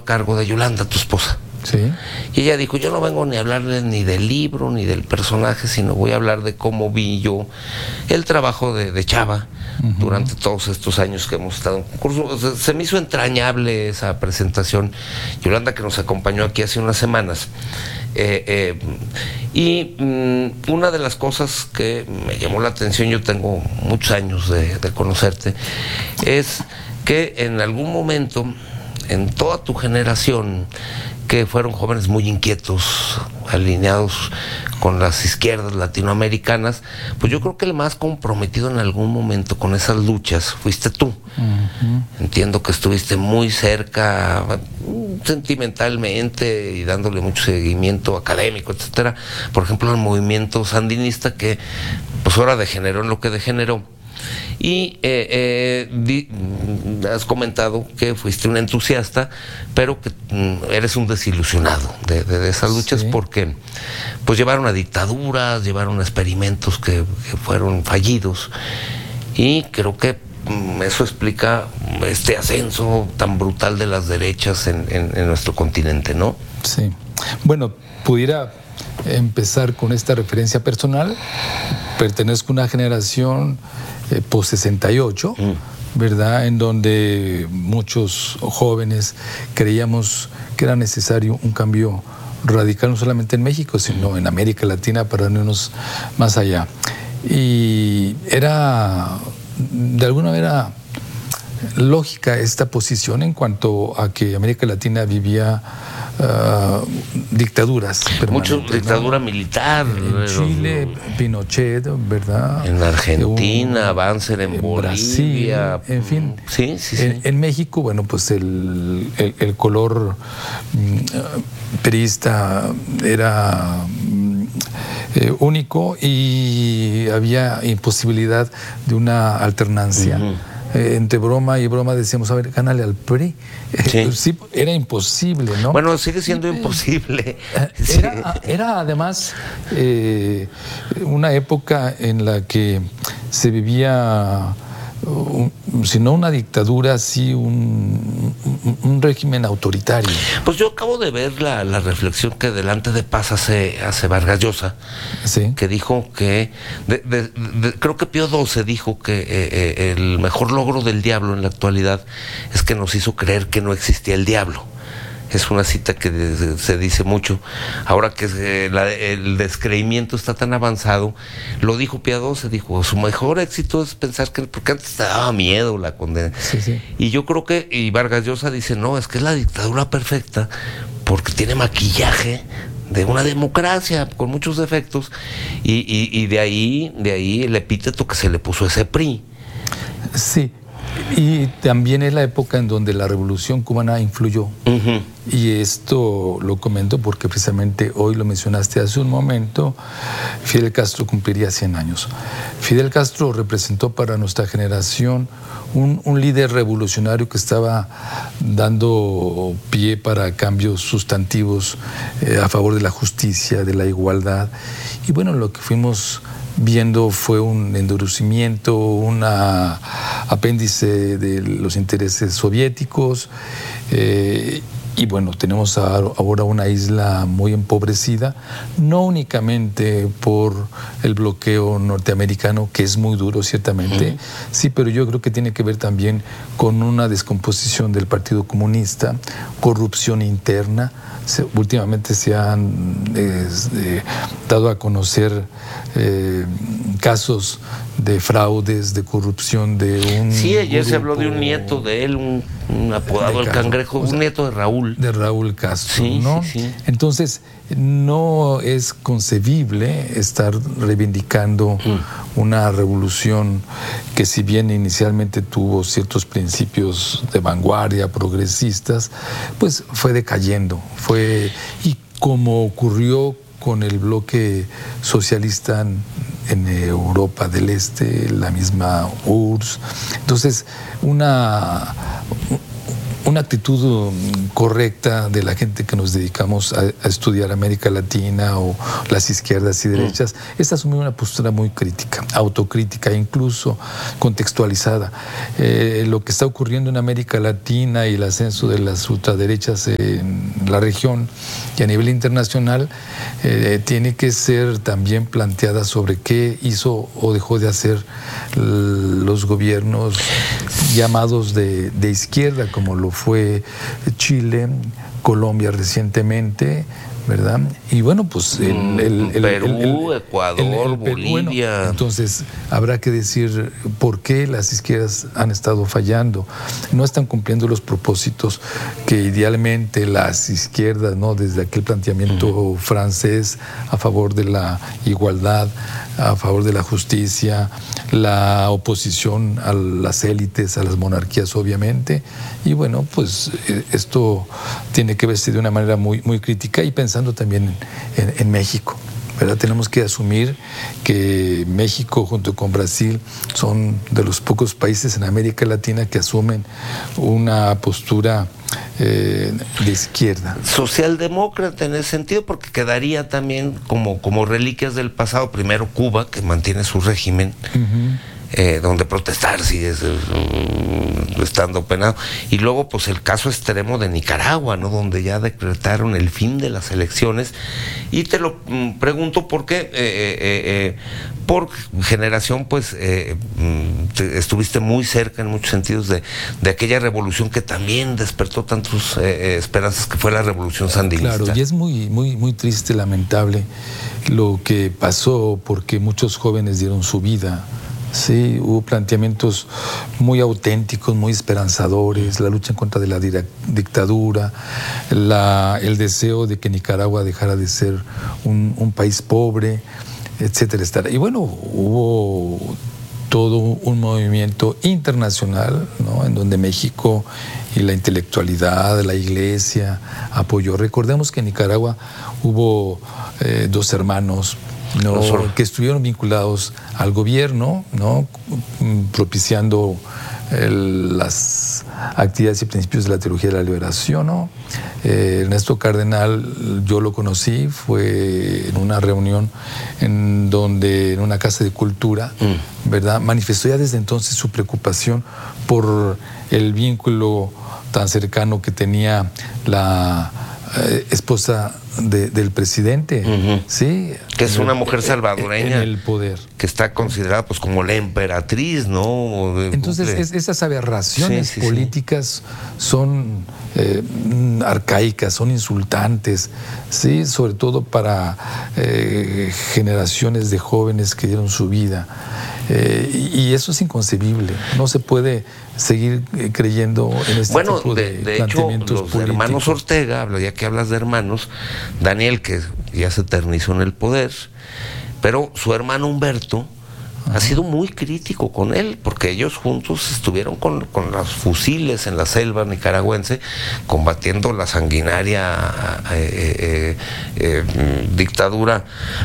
cargo de Yolanda, tu esposa. Sí. Y ella dijo, yo no vengo ni a hablarle ni del libro ni del personaje, sino voy a hablar de cómo vi yo el trabajo de Chava durante todos estos años que hemos estado en concurso. Se me hizo entrañable esa presentación. Yolanda, que nos acompañó aquí hace unas semanas. Una de las cosas que me llamó la atención, yo tengo muchos años de conocerte, es que en algún momento, en toda tu generación, que fueron jóvenes muy inquietos, alineados con las izquierdas latinoamericanas, pues yo creo que el más comprometido en algún momento con esas luchas fuiste tú. Entiendo que estuviste muy cerca, sentimentalmente, y dándole mucho seguimiento académico, etcétera, por ejemplo, al movimiento sandinista, que pues ahora degeneró en lo que degeneró. Y has comentado que fuiste un entusiasta, pero que eres un desilusionado de esas luchas, sí, porque pues llevaron a dictaduras, llevaron a experimentos que fueron fallidos, y creo que eso explica este ascenso tan brutal de las derechas en nuestro continente, ¿no? Sí. Bueno, pudiera empezar con esta referencia personal. Pertenezco a una generación post 68, ¿verdad?, en donde muchos jóvenes creíamos que era necesario un cambio radical, no solamente en México, sino en América Latina, para irnos más allá. Y era, de alguna manera, lógica esta posición en cuanto a que América Latina vivía dictaduras mucho, dictadura, ¿no?, militar en Chile, Pinochet, ¿verdad?, en Argentina, Banzer en Bolivia, Brasil, en fin. Sí. En México, bueno, pues el color perista era único, y había imposibilidad de una alternancia. Entre broma y broma decíamos, a ver, gánale al PRI. Sí, era imposible, ¿no? Bueno, sigue siendo imposible. Era además una época en la que se vivía, si no una dictadura, sí un régimen autoritario. Pues yo acabo de ver la reflexión que delante de Paz hace Vargas Llosa, sí, que dijo que, creo que Pío XII dijo que el mejor logro del diablo en la actualidad es que nos hizo creer que no existía el diablo. Es una cita que se dice mucho. Ahora que el descreimiento está tan avanzado, lo dijo Pío XII, dijo, su mejor éxito es pensar que, porque antes te daba miedo la condena. Sí. Y yo creo que, y Vargas Llosa dice, no, es que es la dictadura perfecta, porque tiene maquillaje de una democracia con muchos defectos, y de ahí el epíteto que se le puso a ese PRI. Sí. Y también es la época en donde la Revolución Cubana influyó. Y esto lo comento porque precisamente hoy lo mencionaste hace un momento, Fidel Castro cumpliría 100 años. Fidel Castro representó para nuestra generación un líder revolucionario que estaba dando pie para cambios sustantivos a favor de la justicia, de la igualdad. Y bueno, lo que fuimos viendo fue un endurecimiento, un apéndice de los intereses soviéticos, y bueno, tenemos ahora una isla muy empobrecida, no únicamente por el bloqueo norteamericano, que es muy duro ciertamente, sí, pero yo creo que tiene que ver también con una descomposición del Partido Comunista, corrupción interna. Últimamente se han dado a conocer casos de fraudes, de corrupción de un... Sí, ayer se habló de un nieto de él, un apodado el Cangrejo, un nieto de Raúl. De Raúl Castro, sí, ¿no? Sí. Entonces, no es concebible estar reivindicando una revolución que, si bien inicialmente tuvo ciertos principios de vanguardia, progresistas, pues fue decayendo. Y como ocurrió con el bloque socialista en Europa del Este, la misma URSS. Entonces, una actitud correcta de la gente que nos dedicamos a estudiar América Latina o las izquierdas y derechas es asumir una postura muy crítica, autocrítica, incluso contextualizada. Lo que está ocurriendo en América Latina y el ascenso de las ultraderechas en la región y a nivel internacional tiene que ser también planteada sobre qué hizo o dejó de hacer los gobiernos llamados de izquierda, como lo fue Chile, Colombia recientemente, ¿verdad? Y bueno, pues Perú, Ecuador, Bolivia. Bueno, entonces habrá que decir por qué las izquierdas han estado fallando. No están cumpliendo los propósitos que idealmente las izquierdas, ¿no? Desde aquel planteamiento francés a favor de la igualdad, a favor de la justicia, la oposición a las élites, a las monarquías, obviamente. Y bueno, pues esto tiene que verse de una manera muy, muy crítica y pensando también en México, ¿verdad? Tenemos que asumir que México junto con Brasil son de los pocos países en América Latina que asumen una postura de izquierda. Socialdemócrata en ese sentido, porque quedaría también como reliquias del pasado, primero Cuba, que mantiene su régimen, donde protestar sigue estando penado, y luego pues el caso extremo de Nicaragua, ¿no? Donde ya decretaron el fin de las elecciones. Y te lo pregunto porque por generación pues estuviste muy cerca en muchos sentidos de aquella revolución que también despertó tantas esperanzas, que fue la revolución sandinista. Claro, y es muy, muy, muy triste, lamentable lo que pasó, porque muchos jóvenes dieron su vida. Sí, hubo planteamientos muy auténticos, muy esperanzadores, la lucha en contra de la dictadura, el deseo de que Nicaragua dejara de ser un país pobre, etcétera, etcétera. Y bueno, hubo todo un movimiento internacional, ¿no? En donde México y la intelectualidad, la iglesia apoyó. Recordemos que en Nicaragua hubo dos hermanos, ¿no? Que estuvieron vinculados al gobierno, ¿no? Propiciando las actividades y principios de la teología de la liberación, ¿no? Ernesto Cardenal, yo lo conocí, fue en una reunión en una casa de cultura, ¿verdad? Manifestó ya desde entonces su preocupación por el vínculo tan cercano que tenía la esposa del presidente, ¿sí? Que es una mujer salvadoreña en el poder, que está considerada pues como la emperatriz, ¿no? Entonces esas aberraciones políticas son arcaicas, son insultantes, ¿sí? Sobre todo para generaciones de jóvenes que dieron su vida. Y eso es inconcebible. No se puede seguir creyendo en este tipo de planteamientos hecho, los políticos. Hermanos Ortega, ya que hablas de hermanos, Daniel, que ya se eternizó en el poder, pero su hermano Humberto ha sido muy crítico con él, porque ellos juntos estuvieron con los fusiles en la selva nicaragüense, combatiendo la sanguinaria dictadura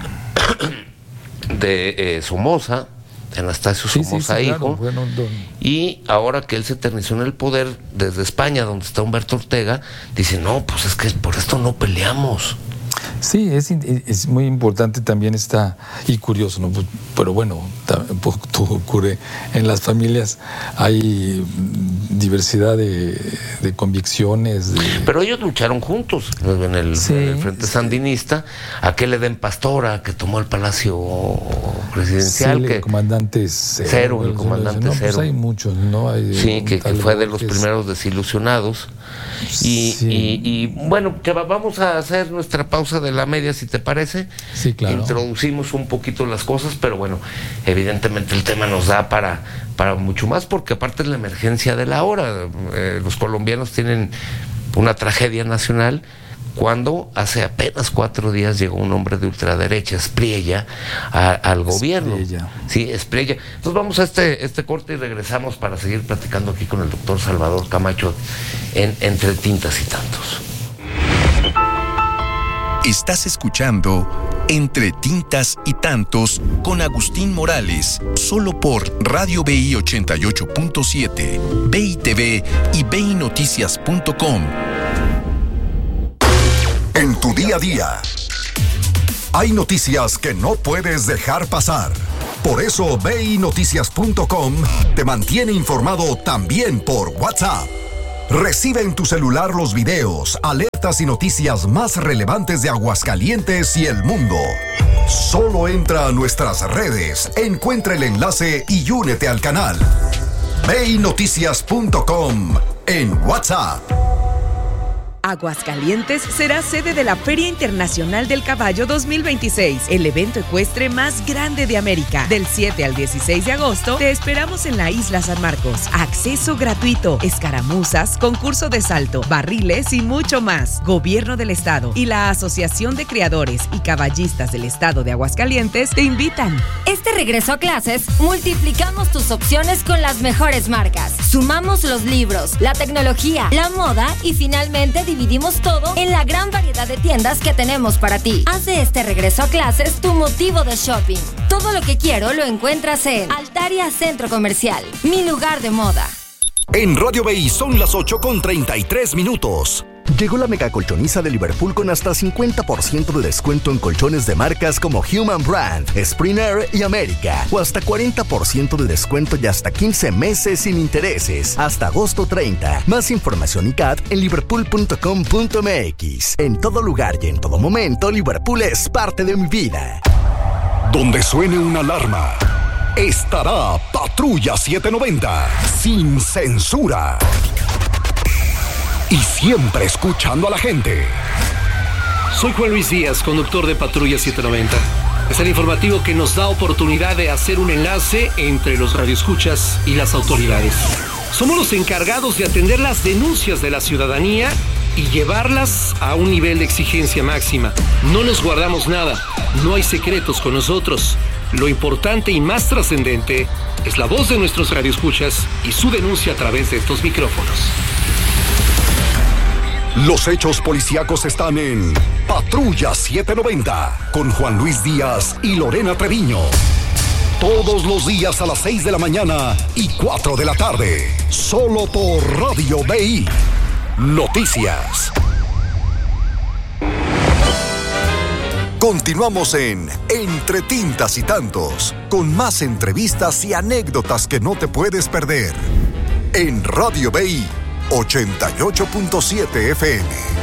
de Somoza, Anastasio Somoza, hijo. Bueno, y ahora que él se eternizó en el poder desde España, donde está Humberto Ortega, dice, no, pues es que por esto no peleamos. Sí, es muy importante también y curioso, ¿no? Pero bueno, todo ocurre en las familias, hay diversidad de convicciones. Pero ellos lucharon juntos en el Frente Sandinista, a que le den Pastora, que tomó el Palacio Presidencial. Sí, el comandante Cero. El comandante no, Cero. Pues hay muchos, ¿no? Que fue de los primeros desilusionados. Y bueno, vamos a hacer nuestra pausa de la media, si te parece. Sí, claro. Introducimos un poquito las cosas, pero bueno, evidentemente el tema nos da para mucho más, porque aparte es la emergencia de la hora. Los colombianos tienen una tragedia nacional, cuando hace apenas 4 días llegó un hombre de ultraderecha, Espriella, al gobierno. Sí, Espriella. Entonces vamos a este corte y regresamos para seguir platicando aquí con el doctor Salvador Camacho en Entre Tintas y Tantos. Estás escuchando Entre tintas y tantos, con Agustín Morales, solo por Radio BI 88.7, BI TV y BINoticias.com. En tu día a día, hay noticias que no puedes dejar pasar. Por eso BINoticias.com te mantiene informado también por WhatsApp. Recibe en tu celular los videos, alertas y noticias más relevantes de Aguascalientes y el mundo. Solo entra a nuestras redes, encuentra el enlace y únete al canal. BINoticias.com en WhatsApp. Aguascalientes será sede de la Feria Internacional del Caballo 2026, el evento ecuestre más grande de América. Del 7 al 16 de agosto te esperamos en la Isla San Marcos. Acceso gratuito, escaramuzas, concurso de salto, barriles y mucho más. Gobierno del Estado y la Asociación de Criadores y Caballistas del Estado de Aguascalientes te invitan. Este regreso a clases, multiplicamos tus opciones con las mejores marcas. Sumamos los libros, la tecnología, la moda y finalmente dividimos todo en la gran variedad de tiendas que tenemos para ti. Haz de este regreso a clases tu motivo de shopping. Todo lo que quiero lo encuentras en Altaria Centro Comercial, mi lugar de moda. En Radio BI son las 8:33. Llegó la mega colchoniza de Liverpool con hasta 50% de descuento en colchones de marcas como Human Brand, Springer y América, o hasta 40% de descuento y hasta 15 meses sin intereses, hasta agosto 30. Más información y CAT en liverpool.com.mx. En todo lugar y en todo momento, Liverpool es parte de mi vida. Donde suene una alarma, estará Patrulla 790, sin censura. Y siempre escuchando a la gente. Soy Juan Luis Díaz, conductor de Patrulla 790. Es el informativo que nos da oportunidad de hacer un enlace entre los radioescuchas y las autoridades. Somos los encargados de atender las denuncias de la ciudadanía y llevarlas a un nivel de exigencia máxima. No nos guardamos nada, no hay secretos con nosotros. Lo importante y más trascendente es la voz de nuestros radioescuchas y su denuncia a través de estos micrófonos. Los hechos policíacos están en Patrulla 790 con Juan Luis Díaz y Lorena Treviño. Todos los días a las 6 de la mañana y 4 de la tarde. Solo por Radio BI. Noticias. Continuamos en Entre Tintas y Tantos, con más entrevistas y anécdotas que no te puedes perder. En Radio BI 88.7 FM.